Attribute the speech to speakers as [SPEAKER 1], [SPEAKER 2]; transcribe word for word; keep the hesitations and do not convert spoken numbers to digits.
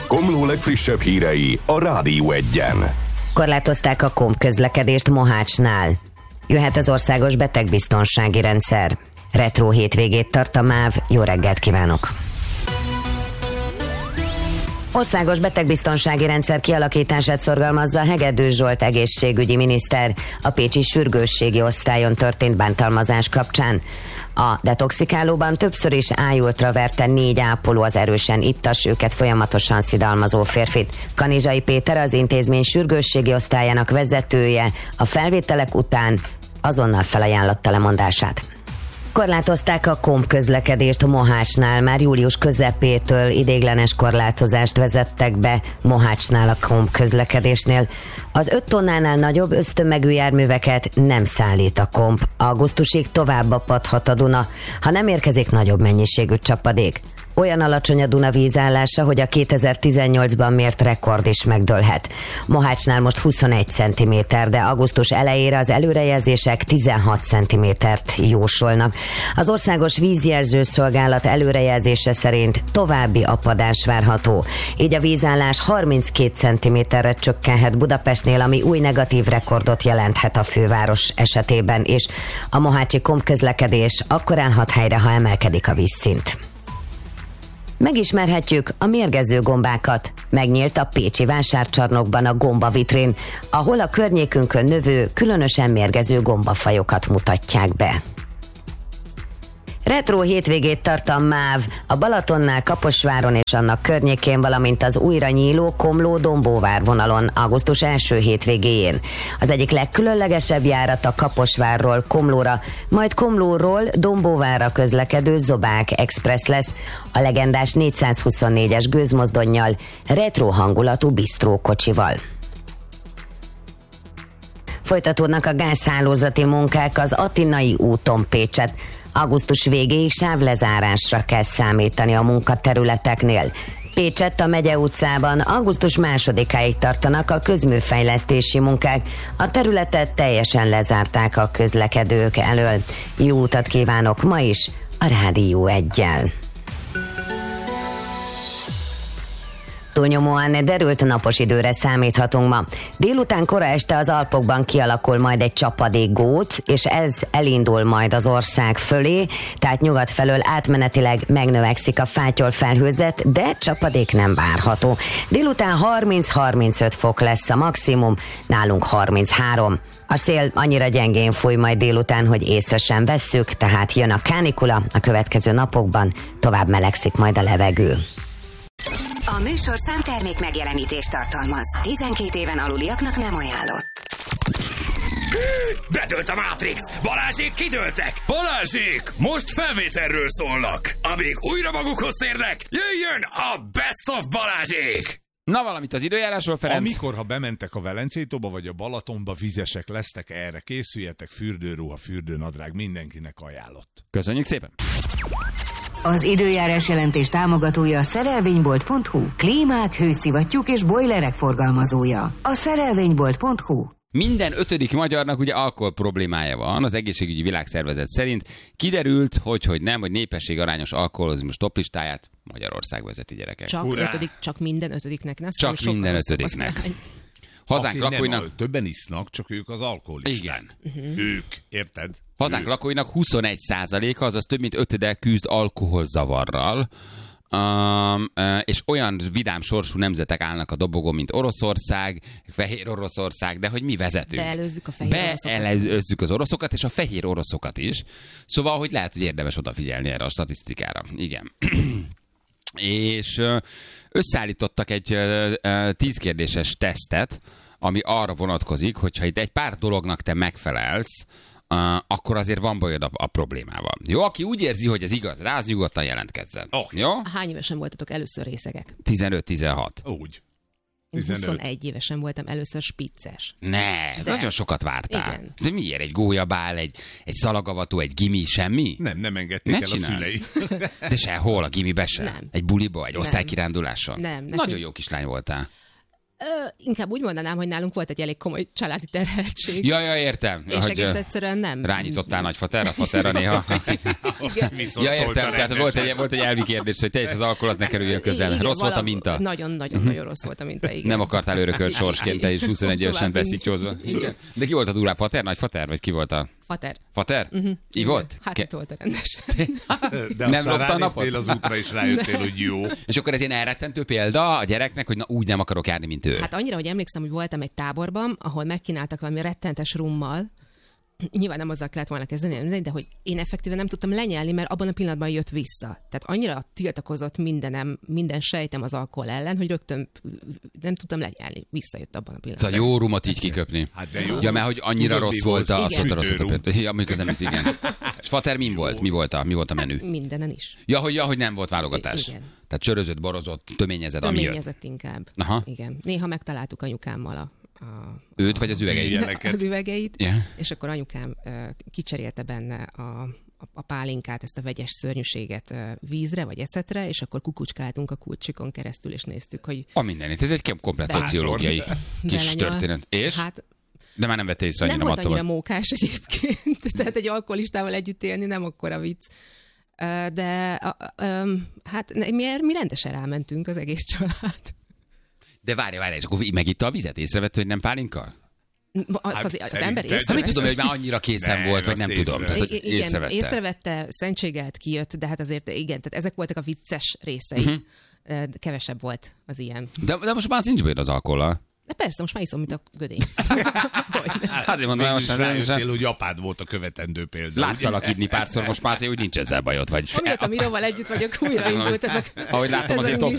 [SPEAKER 1] Komló legfrissebb hírei a Rádió Egyen.
[SPEAKER 2] Korlátozták a komp közlekedést Mohácsnál. Jöhet az országos betegbiztonsági rendszer. Retro hétvégét tart a MÁV. Jó reggelt kívánok! Országos betegbiztonsági rendszer kialakítását szorgalmazza Hegedűs Zsolt egészségügyi miniszter a pécsi sürgősségi osztályon történt bántalmazás kapcsán. A detoxikálóban többször is ájultra verte négy ápoló az erősen ittas, őket folyamatosan szidalmazó férfit. Kanizsai Péter, az intézmény sürgősségi osztályának vezetője, a felvételek után azonnal felajánlotta lemondását. Korlátozták a komp közlekedést Mohácsnál, már július közepétől ideiglenes korlátozást vezettek be Mohácsnál a komp közlekedésnél. Az öt tonnánál nagyobb össztömegű járműveket nem szállít a komp. Augusztusig tovább apadhat a Duna, ha nem érkezik nagyobb mennyiségű csapadék. Olyan alacsony a Duna vízállása, hogy a kétezer-tizennyolcban mért rekord is megdőlhet. Mohácsnál most huszonegy centiméter, de augusztus elejére az előrejelzések tizenhat centimétert jósolnak. Az Országos Vízjelző Szolgálat előrejelzése szerint további apadás várható. Így a vízállás harminckét centiméterre csökkenhet Budapestnél, ami új negatív rekordot jelenthet a főváros esetében, és a mohácsi kompközlekedés akkor állhat helyre, ha emelkedik a vízszint. Megismerhetjük a mérgező gombákat. Megnyílt a pécsi vásárcsarnokban a gombavitrén, ahol a környékünkön növő, különösen mérgező gombafajokat mutatják be. Retro hétvégét tart a MÁV a Balatonnál, Kaposváron és annak környékén, valamint az újra nyíló Komló-Dombóvár vonalon augusztus első hétvégéjén. Az egyik legkülönlegesebb járat a Kaposvárról Komlóra, majd Komlóról Dombóvárra közlekedő Zobák Express lesz, a legendás négyszázhuszonnégyes gőzmozdonnyal, retro hangulatú bisztrókocsival. Folytatódnak a gázhálózati munkák az Attinai úton Pécset. Augusztus végéig sávlezárásra kell számítani a munkaterületeknél. Pécsett a Megye utcában augusztus másodikáig tartanak a közműfejlesztési munkák. A területet teljesen lezárták a közlekedők elől. Jó utat kívánok ma is a Rádió Eggyel. Túlnyomóan derült napos időre számíthatunk ma. Délután kora este az Alpokban kialakul majd egy csapadékgóc, és ez elindul majd az ország fölé, tehát nyugat felől átmenetileg megnövekszik a fátyol felhőzet, de csapadék nem várható. Délután harminc-harmincöt fok lesz a maximum, nálunk harminchárom. A szél annyira gyengén fúj majd délután, hogy észre sem vesszük, tehát jön a kánikula, a következő napokban tovább melegszik majd a levegő.
[SPEAKER 3] A műsorszám termék megjelenítést tartalmaz. tizenkét éven aluliaknak nem ajánlott.
[SPEAKER 4] Bedőlt a Matrix! Balázsék kidőltek! Balázsék! Most felvételről szólnak! Amíg újra magukhoz térnek, jöjjön a Best of Balázsék!
[SPEAKER 5] Na, valamit az időjárásról, Ferenc?
[SPEAKER 6] Amikor, ha bementek a Velencei-tóba vagy a Balatonba, vizesek lesztek, erre készüljetek, fürdőruha, fürdőnadrág, mindenkinek ajánlott.
[SPEAKER 5] Köszönjük szépen!
[SPEAKER 3] Az időjárás jelentés támogatója a szerelvénybolt pont hu. Klímák, hőszivattyúk és bojlerek forgalmazója. A szerelvénybolt pont hu.
[SPEAKER 5] Minden ötödik magyarnak ugye alkohol problémája van, az egészségügyi világszervezet szerint. Kiderült, hogy, hogy nem, hogy népességarányos alkoholizmus toplistáját Magyarország vezeti, gyerekek.
[SPEAKER 7] Csak, ötödik, csak minden ötödiknek, ne?
[SPEAKER 5] Csak minden ötödiknek. Hazánk
[SPEAKER 6] Aki
[SPEAKER 5] lakóinak...
[SPEAKER 6] nem, többen isznak, csak ők az alkoholisták.
[SPEAKER 5] Igen.
[SPEAKER 6] Uh-huh. Ők, érted?
[SPEAKER 5] Hazánk ők. Lakóinak huszonegy százaléka, azaz több mint ötöde küzd alkoholzavarral. Um, uh, és olyan vidám sorsú nemzetek állnak a dobogón, mint Oroszország, Fehér Oroszország, de hogy mi vezetünk.
[SPEAKER 7] Beelőzzük a fehér oroszokat.
[SPEAKER 5] Beelőzzük az oroszokat, és a fehér oroszokat is. Szóval, hogy lehet, hogy érdemes odafigyelni erre a statisztikára. Igen. És uh, összeállítottak egy uh, uh, tízkérdéses tesztet, ami arra vonatkozik, hogyha itt egy pár dolognak te megfelelsz, Uh, akkor azért van bajod a, a problémával. Jó, aki úgy érzi, hogy ez igaz rá, az nyugodtan jelentkezzen.
[SPEAKER 6] Oh.
[SPEAKER 5] Jó?
[SPEAKER 7] Hány évesen voltatok először részegek?
[SPEAKER 5] tizenöt-tizenhat.
[SPEAKER 6] Úgy.
[SPEAKER 7] Én huszonegy évesen voltam először spicces.
[SPEAKER 5] Ne, de nagyon sokat vártál.
[SPEAKER 7] Igen.
[SPEAKER 5] De miért? Egy gólyabál, egy, egy szalagavató, egy gimi, semmi?
[SPEAKER 6] Nem, nem engedték
[SPEAKER 5] ne
[SPEAKER 6] el
[SPEAKER 5] csinál.
[SPEAKER 6] a szülei.
[SPEAKER 5] De sehol, a gimibe sem?
[SPEAKER 7] Nem.
[SPEAKER 5] Egy buliba, egy
[SPEAKER 7] Nem.
[SPEAKER 5] osztálykiránduláson?
[SPEAKER 7] Nem. Nekünk...
[SPEAKER 5] Nagyon jó kislány voltál.
[SPEAKER 7] Ö, inkább úgy mondanám, hogy nálunk volt egy elég komoly családi terheltség.
[SPEAKER 5] Ja, ja, értem.
[SPEAKER 7] És
[SPEAKER 5] hogy,
[SPEAKER 7] egész
[SPEAKER 5] ö,
[SPEAKER 7] egyszerűen nem.
[SPEAKER 5] Rányítottál nagyfaterra, faterra néha. Ja, értem, tehát volt egy, volt egy elvi kérdés, hogy te és az alkohol az ne kerüljön közel.
[SPEAKER 7] Igen,
[SPEAKER 5] Rossz volt a
[SPEAKER 7] valami-
[SPEAKER 5] minta?
[SPEAKER 7] Nagyon-nagyon-nagyon rossz volt a minta, igen.
[SPEAKER 5] Nem akartál örökölt sorsként, te is huszonegy évesen
[SPEAKER 7] Tovább
[SPEAKER 5] beszítyózva.
[SPEAKER 7] igen.
[SPEAKER 5] De ki volt a durvább, fater, nagyfater, vagy ki volt a...
[SPEAKER 7] Fater.
[SPEAKER 5] Fater?
[SPEAKER 7] Uh-huh.
[SPEAKER 5] Ivott?
[SPEAKER 7] Hát
[SPEAKER 5] Ke-
[SPEAKER 7] itt volt a rendes.
[SPEAKER 6] De
[SPEAKER 5] Nem
[SPEAKER 6] aztán
[SPEAKER 5] lopta a napot?
[SPEAKER 6] ráléptél az útra, és rájöttél, hogy jó.
[SPEAKER 5] És akkor ez ilyen elrettentő példa a gyereknek, hogy na úgy nem akarok járni, mint ő.
[SPEAKER 7] Hát annyira, hogy emlékszem, hogy voltam egy táborban, ahol megkínáltak valami rettentes rummal. Nyilván nem azzal kellett volna kezdeni, de hogy én effektíven nem tudtam lenyelni, mert abban a pillanatban jött vissza. Tehát annyira tiltakozott mindenem, minden sejtem az alkohol ellen, hogy rögtön nem tudtam lenyelni. Visszajött abban a pillanatban.
[SPEAKER 5] Szóval jó rumot így kiköpni.
[SPEAKER 6] Hát de jó.
[SPEAKER 5] Ja, mert hogy annyira
[SPEAKER 6] Tudod,
[SPEAKER 5] rossz
[SPEAKER 6] mi
[SPEAKER 5] volt a...
[SPEAKER 6] volt?
[SPEAKER 5] Azt mondta, rossz
[SPEAKER 6] Sütőrum.
[SPEAKER 5] volt a... Ja, mondjuk ez nem is, igen. És fater min volt? Mi volt a, mi volt a menü?
[SPEAKER 7] Mindenen is.
[SPEAKER 5] Ja, hogy, ja, hogy nem volt válogatás.
[SPEAKER 7] Igen.
[SPEAKER 5] Tehát csörözött, borozott, töményezett, ami jött.
[SPEAKER 7] Töményezett inkább.
[SPEAKER 5] Aha.
[SPEAKER 7] Igen. Néha megtaláltuk anyukámmal a, a
[SPEAKER 5] Őt vagy az üvegeit?
[SPEAKER 6] Ilyeneket.
[SPEAKER 7] az üvegeit,
[SPEAKER 5] Yeah.
[SPEAKER 7] és akkor anyukám ö, kicserélte benne a, a, a pálinkát, ezt a vegyes szörnyűséget ö, vízre, vagy ecetre, és akkor kukucskáltunk a kulcsikon keresztül, és néztük, hogy
[SPEAKER 5] A mindenit. Ez egy komplet
[SPEAKER 7] Bátor.
[SPEAKER 5] szociológiai kis
[SPEAKER 7] belenyal.
[SPEAKER 5] történet. És?
[SPEAKER 7] Hát
[SPEAKER 5] De már nem vette észre
[SPEAKER 7] nem
[SPEAKER 5] annyira
[SPEAKER 7] volt annyira
[SPEAKER 5] mattomat.
[SPEAKER 7] mókás egyébként, tehát egy alkoholistával együtt élni nem akkora vicc. Ö, De a, a, ö, hát ne- mi, mi rendesen rámentünk az egész család.
[SPEAKER 5] De várj, várj, és akkor megitta a vizet, észrevett, hogy nem pálinka?
[SPEAKER 7] Azt
[SPEAKER 6] Hát
[SPEAKER 7] az, az
[SPEAKER 6] szerinted-
[SPEAKER 7] ember
[SPEAKER 6] Nem,
[SPEAKER 5] Nem
[SPEAKER 7] észrevette.
[SPEAKER 5] tudom, hogy már annyira készen
[SPEAKER 6] Nem,
[SPEAKER 5] volt, vagy nem
[SPEAKER 6] azt
[SPEAKER 5] tudom. Tehát,
[SPEAKER 6] észrevette.
[SPEAKER 5] hogy
[SPEAKER 7] I- igen,
[SPEAKER 5] észrevette.
[SPEAKER 7] észrevette, szentségelt kijött, de hát azért igen, tehát ezek voltak a vicces részei.
[SPEAKER 5] Mhm.
[SPEAKER 7] Uh-huh. De kevesebb volt az ilyen.
[SPEAKER 5] De, de most már az nincs bajod az alkohollal.
[SPEAKER 7] De persze, most már iszom, mint a gödény. Hogyne.
[SPEAKER 5] Azért mondom,
[SPEAKER 6] Végül
[SPEAKER 5] most
[SPEAKER 6] is
[SPEAKER 5] már nem is.
[SPEAKER 6] rájöttél, hogy apád volt a követendő példa.
[SPEAKER 5] Láttalak inni párszor, most már azért úgy nincs ezzel bajod, vagy...
[SPEAKER 7] Amióta Miróval együtt vagyok, újra indult ez a
[SPEAKER 5] Ahogy látom,
[SPEAKER 7] ez a
[SPEAKER 5] azért top